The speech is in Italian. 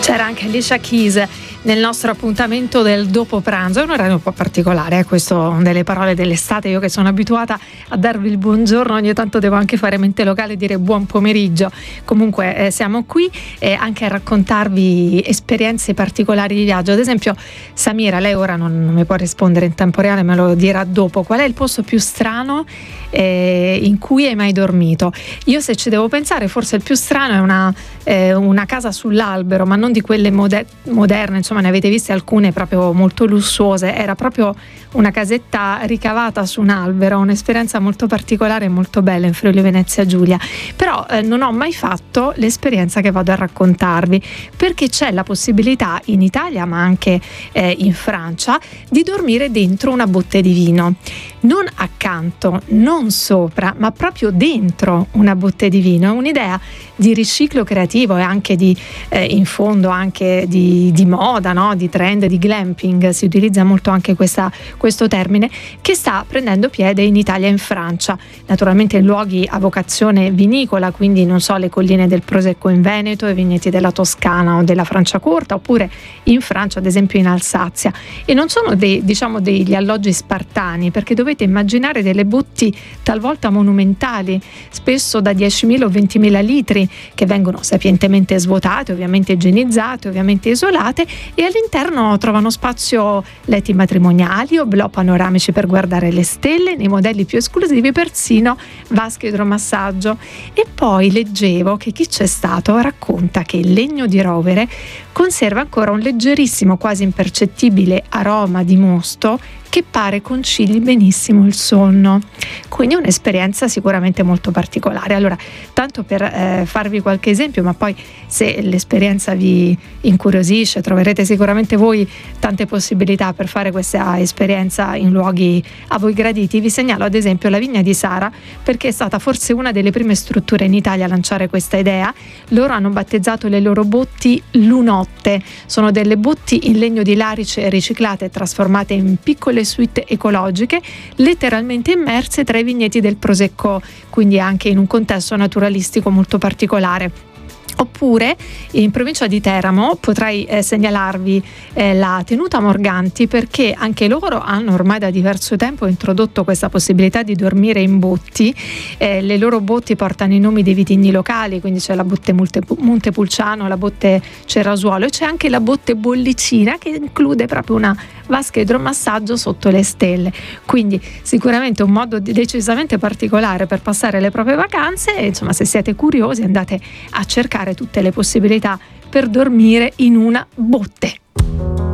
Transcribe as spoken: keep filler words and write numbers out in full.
C'era anche Alicia Keys nel nostro appuntamento del dopo pranzo. È un orario un po' particolare, eh, questo delle parole dell'estate. Io che sono abituata a darvi il buongiorno, ogni tanto devo anche fare mente locale e dire buon pomeriggio. Comunque eh, siamo qui eh, anche a raccontarvi esperienze particolari di viaggio. Ad esempio, Samira, lei ora non, non mi può rispondere in tempo reale, me lo dirà dopo. Qual è il posto più strano eh, in cui hai mai dormito? Io, se ci devo pensare, forse il più strano è una, eh, una casa sull'albero, ma non di quelle moder- moderne, insomma ne avete viste alcune proprio molto lussuose. Era proprio una casetta ricavata su un albero, un'esperienza molto particolare e molto bella in Friuli Venezia Giulia. Però eh, non ho mai fatto l'esperienza che vado a raccontarvi, perché c'è la possibilità in Italia, ma anche eh, in Francia, di dormire dentro una botte di vino, non accanto, non sopra, ma proprio dentro una botte di vino. È un'idea di riciclo creativo e anche di eh, in fondo anche di, di moda, no? Di trend, di glamping, si utilizza molto anche questa, questo termine, che sta prendendo piede in Italia e in Francia, naturalmente in luoghi a vocazione vinicola, quindi non so, le colline del Prosecco in Veneto, i vigneti della Toscana o della Franciacorta, oppure in Francia, ad esempio in Alsazia. E non sono dei, diciamo degli alloggi spartani, perché dovete immaginare delle botti talvolta monumentali, spesso da diecimila o ventimila litri, che vengono sapientemente svuotate, ovviamente igienizzate, ovviamente isolate, e all'interno trovano spazio letti matrimoniali, oblò panoramici per guardare le stelle, nei modelli più esclusivi persino vasche idromassaggio. E poi leggevo che chi c'è stato racconta che il legno di rovere conserva ancora un leggerissimo, quasi impercettibile aroma di mosto che pare concili benissimo il sonno. Quindi un'esperienza sicuramente molto particolare. Allora, tanto per eh, farvi qualche esempio, ma poi se l'esperienza vi incuriosisce, troverete sicuramente voi tante possibilità per fare questa esperienza in luoghi a voi graditi. Vi segnalo ad esempio la Vigna di Sara, perché è stata forse una delle prime strutture in Italia a lanciare questa idea. Loro hanno battezzato le loro botti Lunotte. Sono delle botti in legno di larice riciclate e trasformate in piccole suite ecologiche, letteralmente immerse tra i vigneti del Prosecco, quindi anche in un contesto naturalistico molto particolare. Oppure in provincia di Teramo potrei eh, segnalarvi eh, la Tenuta Morganti, perché anche loro hanno ormai da diverso tempo introdotto questa possibilità di dormire in botti. Eh, le loro botti portano i nomi dei vitigni locali, quindi c'è la botte Montepulciano, la botte Cerasuolo, e c'è anche la botte Bollicina, che include proprio una vasca idromassaggio sotto le stelle. Quindi sicuramente un modo decisamente particolare per passare le proprie vacanze. E insomma, se siete curiosi, andate a cercare tutte le possibilità per dormire in una botte.